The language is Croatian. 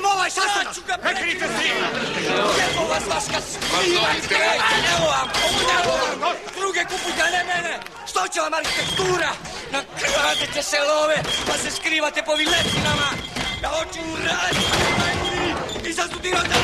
ovaj sastanak! Ne krijte se! Evo vas vaška skrivačka! Evo vam! Druge kupujte, a ne mene! Što će vam arhitektura? Nakradete se love, pa se skrivate po viletinama! Ja hoću raditi! I zastudirati!